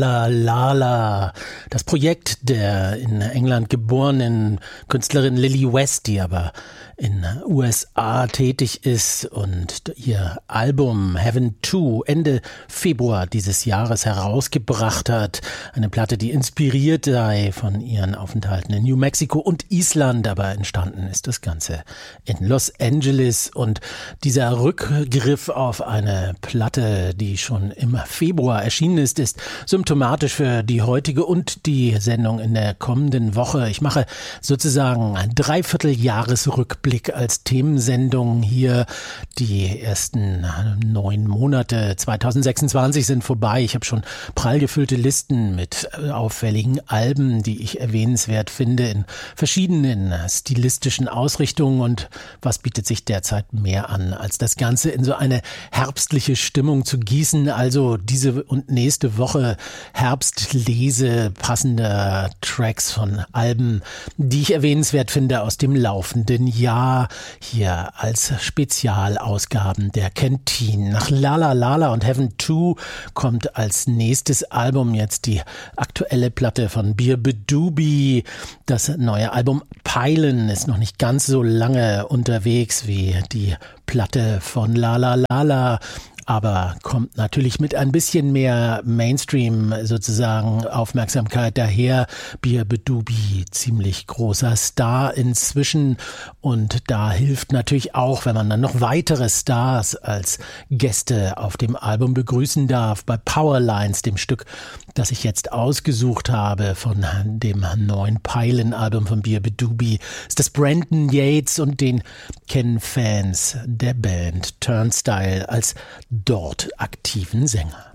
La La La, das Projekt der in England geborenen Künstlerin Lily West, die aber in USA tätig ist und ihr Album Heaven 2 Ende Februar dieses Jahres herausgebracht hat. Eine Platte, die inspiriert sei von ihren Aufenthalten in New Mexico und Island, aber entstanden ist das Ganze in Los Angeles. Und dieser Rückgriff auf eine Platte, die schon im Februar erschienen ist symptomatisch für die heutige und die Sendung in der kommenden Woche. Ich mache sozusagen einen Dreivierteljahresrückblick als Themensendung hier. Die ersten 9 Monate 2026 sind vorbei. Ich habe schon prall gefüllte Listen mit auffälligen Alben, die ich erwähnenswert finde in verschiedenen stilistischen Ausrichtungen. Und was bietet sich derzeit mehr an, als das Ganze in so eine herbstliche Stimmung zu gießen? Also diese und nächste Woche Herbstlese passender Tracks von Alben, die ich erwähnenswert finde aus dem laufenden Jahr, hier als Spezialausgaben der Canteen. Nach La La La und Heaven 2 kommt als nächstes Album jetzt die aktuelle Platte von Beer-Bedoobie. Das neue Album Peilen ist noch nicht ganz so lange unterwegs wie die Platte von La La La, aber kommt natürlich mit ein bisschen mehr Mainstream sozusagen Aufmerksamkeit daher. Beer-Bedoobie, ziemlich großer Star inzwischen, und da hilft natürlich auch, wenn man dann noch weitere Stars als Gäste auf dem Album begrüßen darf. Bei Powerlines, dem Stück, das ich jetzt ausgesucht habe von dem neuen Peilen-Album von Beer-Bedoobie, ist das Brandon Yates, und den kennen Fans der Band Turnstile als dort aktiven Sänger.